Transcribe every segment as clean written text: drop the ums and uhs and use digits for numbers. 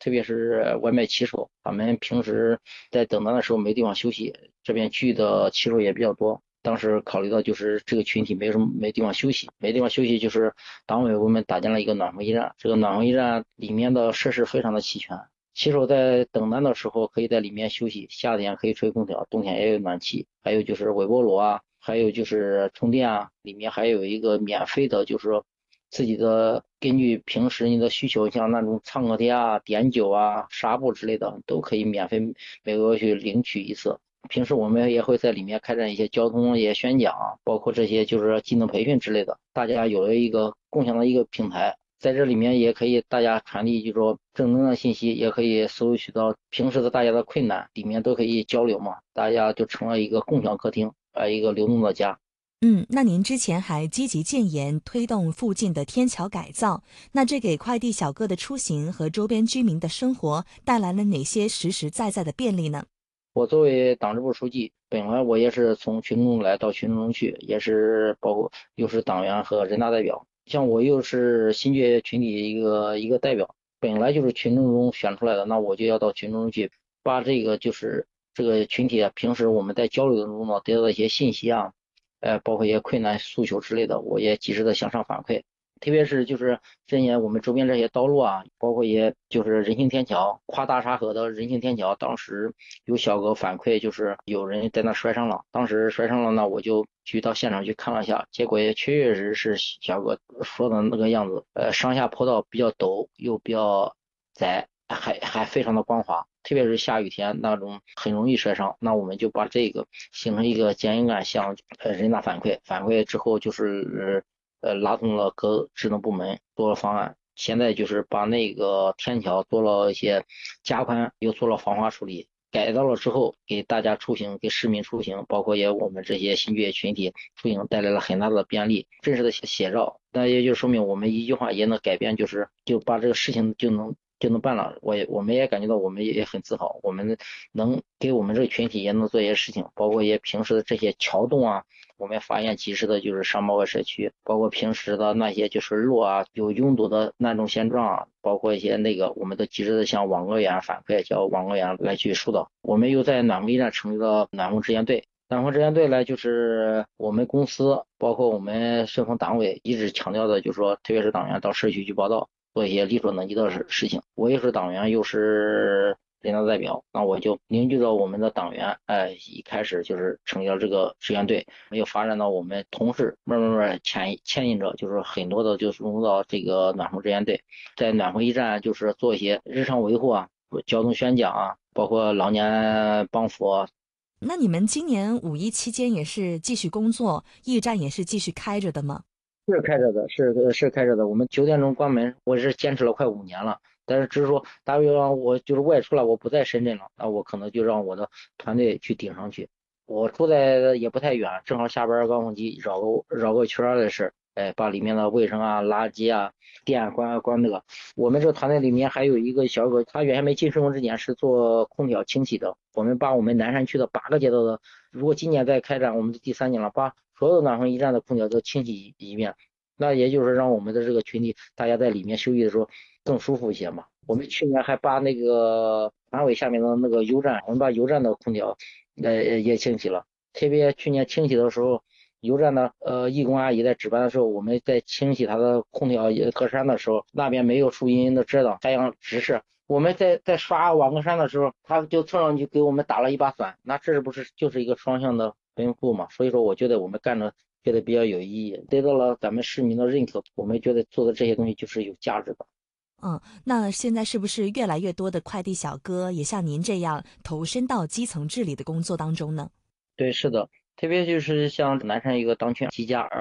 特别是外卖骑手，他们平时在等单的时候没地方休息，这边去的骑手也比较多。当时考虑到就是这个群体没地方休息，没地方休息，就是党委我们搭建了一个暖风驿站。这个暖风驿站里面的设施非常的齐全，骑手在等单的时候可以在里面休息，夏天可以吹空调，冬天也有暖气。还有就是微波炉啊，还有就是充电啊，里面还有一个免费的，就是说自己的根据平时你的需求，像那种创可贴啊、碘酒啊、纱布之类的，都可以免费每个月去领取一次。平时我们也会在里面开展一些交通一些宣讲啊，包括这些就是技能培训之类的，大家有了一个共享的一个平台。在这里面也可以大家传递，就是说正能量信息，也可以搜取到平时的大家的困难，里面都可以交流嘛，大家就成了一个共享客厅，一个流动的家。 那您之前还积极建言推动附近的天桥改造，那这给快递小哥的出行和周边居民的生活带来了哪些实实在在的便利呢？ 我作为党支部书记，本来我也是从群众来到群众中去，也是包括又是党员和人大代表，像我又是新觉群体一个代表，本来就是群众中选出来的，那我就要到群众中去，把这个就是这个群体啊，平时我们在交流当中呢得到的一些信息啊，包括一些困难诉求之类的，我也及时的向上反馈。特别是就是这些我们周边这些道路啊，包括一些就是人行天桥，跨大沙河的人行天桥，当时有小哥反馈，就是有人在那摔伤了。当时摔伤了呢，我就去到现场去看了一下，结果也确实是小哥说的那个样子。上下坡道比较陡，又比较窄，还非常的光滑。特别是下雨天那种很容易摔伤，那我们就把这个形成一个检验案向人大反馈，反馈之后就是拉动了各职能部门做了方案，现在就是把那个天桥做了一些加宽，又做了防滑处理，改造了之后，给大家出行，给市民出行，包括也我们这些新就业群体出行带来了很大的便利，真实的写照。那也就说明我们一句话也能改变，就把这个事情就能办了。我们也感觉到我们也很自豪，我们能给我们这个群体也能做一些事情，包括一些平时的这些桥洞啊，我们发现及时的就是上报给社区，包括平时的那些就是路啊有拥堵的那种现状啊，包括一些那个我们都及时的向网格员反馈，叫网格员来去疏导。我们又在暖风驿站成立了暖风支援队。暖风支援队呢，就是我们公司包括我们顺丰党委一直强调的，就是说，特别是党员到社区去报道，做一些力所能及的事情。我又是党员，又是人大代表，那我就凝聚着我们的党员，一开始就是成立了这个支援队，没有发展到我们同事慢慢牵引着，就是很多的就是融入到这个暖风支援队，在暖风驿站就是做一些日常维护啊，交通宣讲啊，包括老年帮扶啊。 那你们今年5·1期间也是继续工作，驿站也是继续开着的吗？ 是开着的，是开着的。我们9点钟关门，我是坚持了快5年了。但是只是说，大约让我就是外出了，我不在深圳了，那我可能就让我的团队去顶上去。我住在也不太远，正好下班高峰期绕个圈儿的事，把里面的卫生啊、垃圾啊、电关那个。我们这个团队里面还有一个小哥，他原先没进顺丰之前是做空调清洗的。我们把我们南山区的8个街道的，如果今年再开展，我们的第3年了，把所有的暖风驿站的空调都清洗一遍。那也就是让我们的这个群体，大家在里面休息的时候更舒服一些嘛。我们去年还把那个团委下面的那个油站，我们把油站的空调也清洗了。特别去年清洗的时候，油站的义工阿姨在值班的时候，我们在清洗她的空调格栅的时候，那边没有树荫的遮挡，太阳直射。我们在刷网格栅的时候，他就凑上去给我们打了一把伞，那这不是就是一个双向的奔赴嘛？所以说，我觉得我们干的觉得比较有意义，得到了咱们市民的认可，我们觉得做的这些东西就是有价值的。 那现在是不是越来越多的快递小哥也像您这样投身到基层治理的工作当中呢？ 对，是的，特别就是像南山一个当圈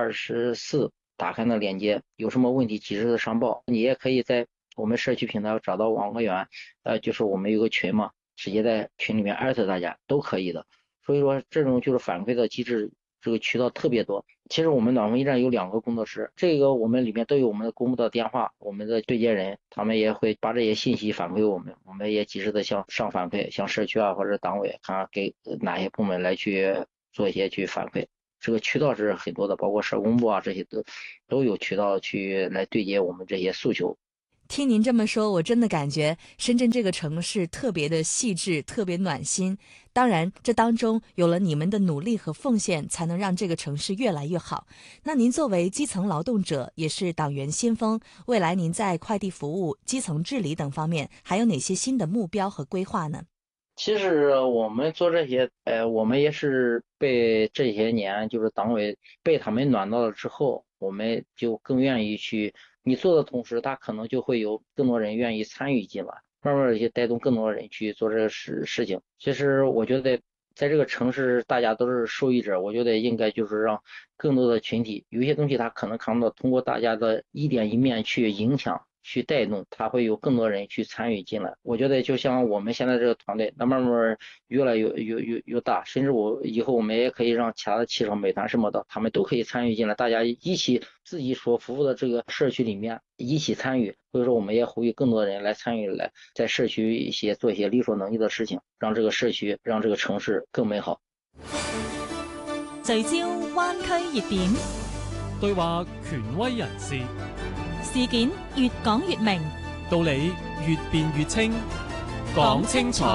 7+24打开的链接，有什么问题及时的上报，你也可以在我们社区平台找到网格员，就是我们有个群嘛，直接在群里面艾特大家都可以的。所以说这种就是反馈的机制，这个渠道特别多。其实我们暖风驿站有2个工作室，这个我们里面都有我们的公布的电话，我们的对接人，他们也会把这些信息反馈我们，我们也及时的向上反馈，向社区啊或者党委看给哪些部门来去做一些去反馈。这个渠道是很多的，包括社工部啊这些都有渠道去来对接我们这些诉求。 听您这么说，我真的感觉深圳这个城市特别的细致，特别暖心。当然，这当中有了你们的努力和奉献，才能让这个城市越来越好。那您作为基层劳动者，也是党员先锋，未来您在快递服务、基层治理等方面，还有哪些新的目标和规划呢？ 其实我们做这些，我们也是被这些年就是党委被他们暖到了之后，我们就更愿意去。你做的同时，他可能就会有更多人愿意参与进来，慢慢的去带动更多人去做这个事情。其实我觉得，在这个城市，大家都是受益者，我觉得应该就是让更多的群体，有一些东西他可能看不到，通过大家的一点一面去影响。去带动，他会有更多人去参与进来。我觉得就像我们现在这个团队，那慢慢越来越大，甚至以后我们也可以让其他的汽车、美团什么的，他们都可以参与进来，大家一起自己所服务的这个社区里面一起参与。所以说，我们也呼吁更多的人来参与，来在社区做一些力所能及的事情，让这个社区、让这个城市更美好。 聚焦灣區熱點， 對話權威人士， 事件越講越明， 道理越辯越清，講清楚。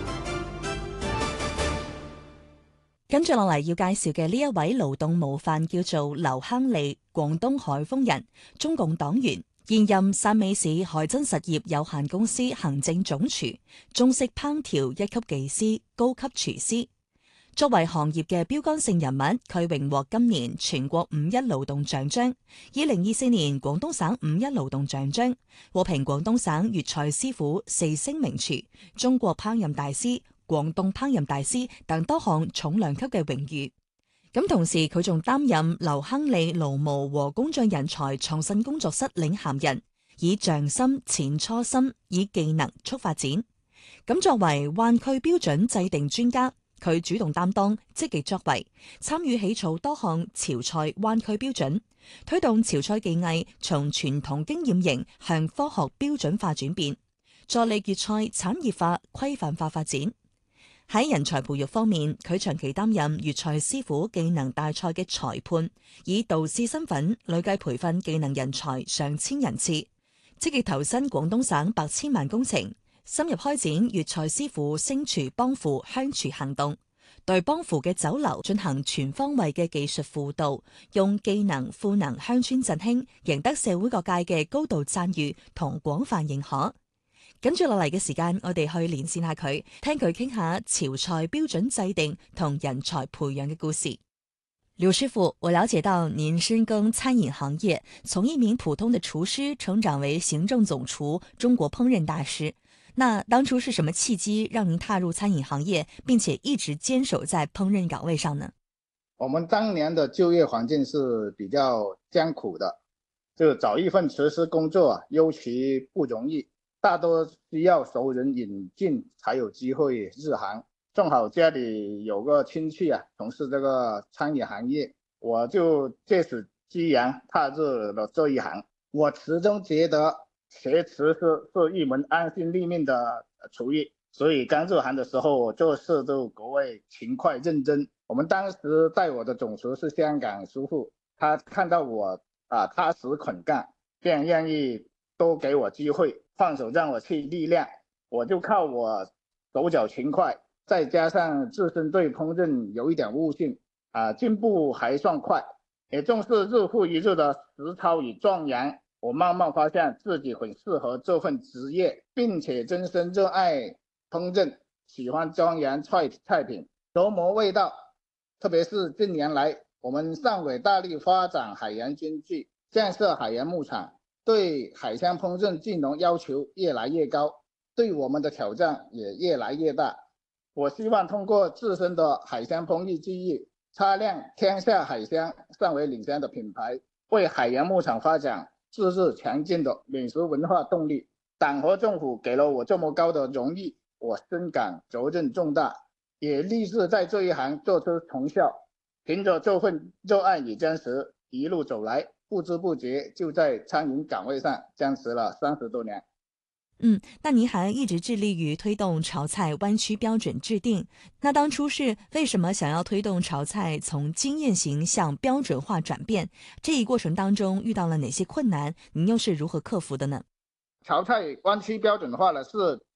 跟住落嚟要介紹嘅呢一位勞動模範叫做劉亨利，廣東海豐人，中共黨員，現任汕尾市海珍實業有限公司行政總廚，中式烹調一級技師、高級廚師。作為行業嘅標杆性人物，佢榮獲今年全國五一勞動獎章、2024年廣東省五一勞動獎章，獲評廣東省粵菜師傅4星名廚、中國烹飪大師、廣東烹飪大師等多項重量級嘅榮譽。咁同時佢仲擔任劉亨利勞務和工匠人才創新工作室領銜人，以匠心踐初心，以技能促發展。咁作為灣區標準制定專家，佢主動擔當，積極作為，參與起草多項潮菜灣區標準，推動潮菜技藝從傳統經驗型向科學標準化轉變，助力粵菜產業化、規範化發展。喺人才培育方面，佢長期擔任粵菜師傅技能大賽嘅裁判，以導師身份累計培訓技能人才上千人次，積極投身廣東省百千萬工程，深入開展粵菜師傅升廚幫扶鄉廚行動，對幫扶嘅酒樓進行全方位嘅技術輔導，用技能賦能鄉村振興，贏得社會各界嘅高度讚譽同廣泛認可。跟住落嚟嘅時間，我哋去連線下佢，聽佢傾下潮菜標準制定同人才培養嘅故事。劉師傅，我了解到您深耕餐飲行業，從一名普通的廚師成長為行政總廚、中國烹飪大師。那當初是什麼契機讓您踏入餐飲行業，並且一直堅守在烹飪崗位上呢？ 我們當年的就業環境是比較艱苦的，就找一份廚師工作尤其不容易，大多需要熟人引進才有機會入行。正好家裡有個親戚從事這個餐飲行業，我就借此機緣踏入了這一行。我始終覺得學廚師是一門安身立命的廚藝，所以剛入行的時候我做事都格外勤快認真。我們當時帶我的總廚是香港師傅，他看到我踏實肯幹，便願意多給我機會，放手讓我去歷練。我就靠我手腳勤快，再加上自身對烹飪有一點悟性，進步還算快，也正是日復一日的實操與鑽研，我慢慢發現自己很適合這份職業，並且真心熱愛烹飪，喜歡鑽研菜品，琢磨味道。特別是近年來，我們汕尾大力發展海洋經濟，建設海洋牧場，對海鮮烹飪技能要求越來越高，對我們的挑戰也越來越大。我希望通過自身的海鮮烹飪技藝，擦亮天下海鮮汕尾領先的品牌，為海洋牧場發展自日強勁的美食文化動力。黨和政府給了我這麼高的榮譽，我深感責任重大，也立志在這一行做出成效。憑着這份熱愛與堅持，一路走來，不知不覺就在餐飲崗位上堅持了30多年。 那您還一直致力於推動潮菜灣區標準制定，那當初是為什麼想要推動潮菜從經驗型向標準化轉變？這一過程當中遇到了哪些困難？您又是如何克服的呢？ 潮菜湾区标准化呢是